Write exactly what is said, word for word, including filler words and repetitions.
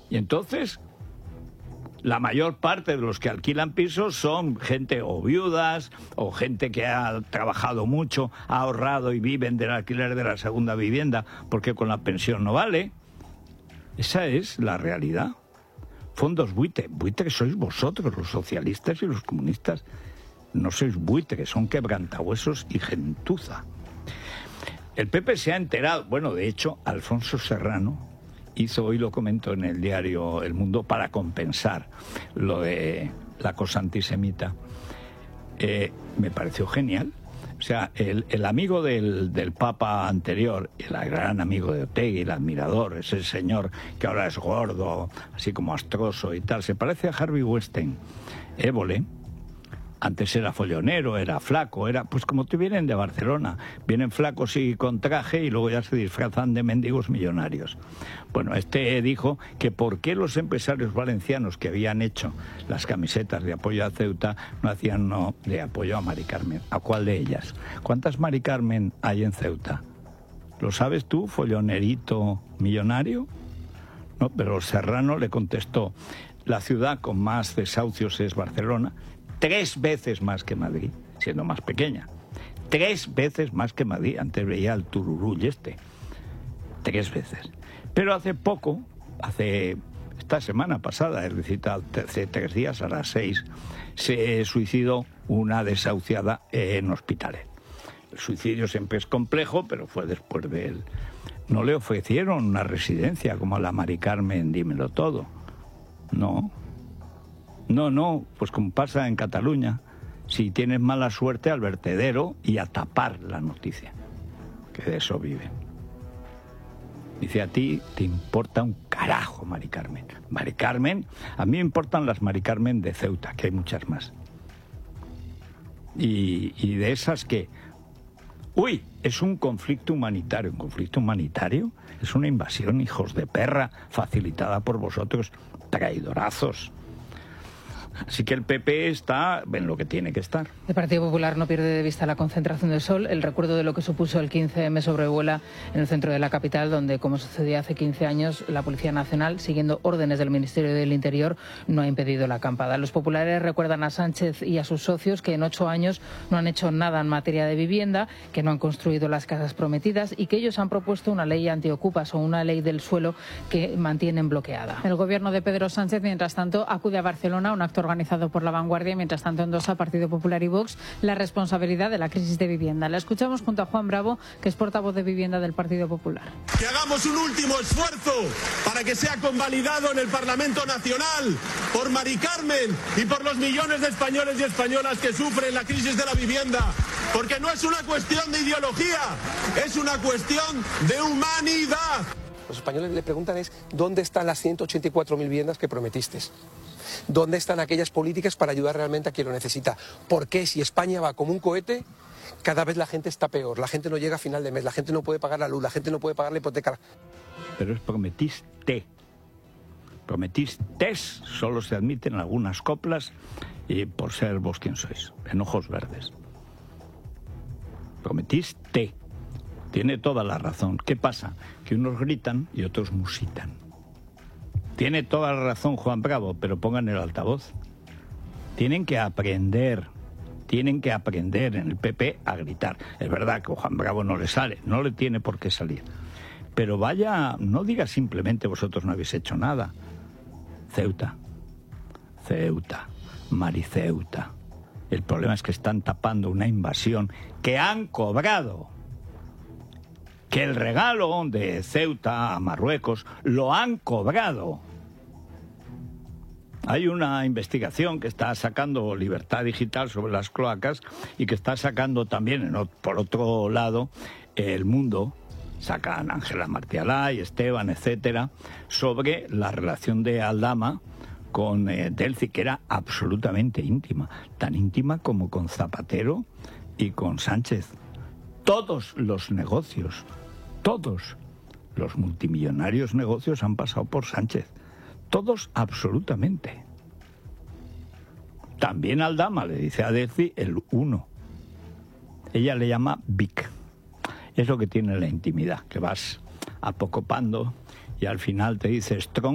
Y entonces, la mayor parte de los que alquilan pisos son gente o viudas o gente que ha trabajado mucho, ha ahorrado y viven del alquiler de la segunda vivienda porque con la pensión no vale. Esa es la realidad. Fondos buitre. Buitre sois vosotros, los socialistas y los comunistas. No sois buitre, son quebrantahuesos y gentuza. El P P se ha enterado, bueno, de hecho, Alfonso Serrano hizo, hoy lo comento en el diario El Mundo, para compensar lo de la cosa antisemita. Eh, me pareció genial. O sea, el, el amigo del, del Papa anterior, el gran amigo de Otegi, el admirador, ese señor que ahora es gordo, así como astroso y tal, se parece a Harvey Weinstein, Évole. Antes era follonero, era flaco, era pues como te vienen de Barcelona, vienen flacos y con traje y luego ya se disfrazan de mendigos millonarios. Bueno, este dijo que por qué los empresarios valencianos que habían hecho las camisetas de apoyo a Ceuta no hacían no de apoyo a Mari Carmen. ¿A cuál de ellas? ¿Cuántas Mari Carmen hay en Ceuta? ¿Lo sabes tú, follonerito millonario? No, pero Serrano le contestó, la ciudad con más desahucios es Barcelona, tres veces más que Madrid, siendo más pequeña. Tres veces más que Madrid. Antes veía el Tururull este. Tres veces. Pero hace poco, hace esta semana pasada, es decir, hace tres días, a las seis, se suicidó una desahuciada en Hospitalet. El suicidio siempre es complejo, pero fue después de él. No le ofrecieron una residencia como a la Mari Carmen, dímelo todo. No. No, no, pues como pasa en Cataluña, si tienes mala suerte al vertedero y a tapar la noticia, que de eso viven. Dice, a ti te importa un carajo, Mari Carmen. Mari Carmen, a mí me importan las Mari Carmen de Ceuta, que hay muchas más. Y, y de esas que, uy, es un conflicto humanitario. ¿Un conflicto humanitario? Es una invasión, hijos de perra, facilitada por vosotros, traidorazos. Así que el P P está en lo que tiene que estar. El Partido Popular no pierde de vista la concentración del Sol, el recuerdo de lo que supuso el quince eme sobrevuela en el centro de la capital, donde, como sucedía hace quince años, la Policía Nacional, siguiendo órdenes del Ministerio del Interior, no ha impedido la acampada. Los populares recuerdan a Sánchez y a sus socios que en ocho años no han hecho nada en materia de vivienda, que no han construido las casas prometidas y que ellos han propuesto una ley antiocupas o una ley del suelo que mantienen bloqueada. El gobierno de Pedro Sánchez, mientras tanto, acude a Barcelona a un acto organizado por La Vanguardia y mientras tanto endosa Partido Popular y Vox la responsabilidad de la crisis de vivienda. La escuchamos junto a Juan Bravo, que es portavoz de vivienda del Partido Popular. Que hagamos un último esfuerzo para que sea convalidado en el Parlamento Nacional por Mari Carmen y por los millones de españoles y españolas que sufren la crisis de la vivienda, porque no es una cuestión de ideología, es una cuestión de humanidad. Los españoles le preguntan es ¿dónde están las ciento ochenta y cuatro mil viviendas que prometiste? ¿Dónde están aquellas políticas para ayudar realmente a quien lo necesita? ¿Por qué si España va como un cohete, cada vez la gente está peor? La gente no llega a final de mes, la gente no puede pagar la luz, la gente no puede pagar la hipoteca. Pero es prometiste. Prometiste, solo se admiten algunas coplas y por ser vos quien sois, en ojos verdes. Prometiste. Tiene toda la razón. ¿Qué pasa? Que unos gritan y otros musitan. Tiene toda la razón Juan Bravo, pero pongan el altavoz. Tienen que aprender, tienen que aprender en el P P a gritar. Es verdad que a Juan Bravo no le sale, no le tiene por qué salir. Pero vaya, no diga simplemente vosotros no habéis hecho nada. Ceuta, Ceuta, Mariceuta. El problema es que están tapando una invasión que han cobrado. Que el regalo de Ceuta a Marruecos lo han cobrado. Hay una investigación que está sacando Libertad Digital sobre las cloacas y que está sacando también, por otro lado, El Mundo. Sacan Ángela Martialay, Esteban, etcétera, sobre la relación de Aldama con eh, Delcy, que era absolutamente íntima, tan íntima como con Zapatero y con Sánchez. Todos los negocios, todos los multimillonarios negocios han pasado por Sánchez. Todos absolutamente. También Aldama le dice a Delcy el uno. Ella le llama Vic. Es lo que tiene la intimidad, que vas apocopando y al final te dice strong.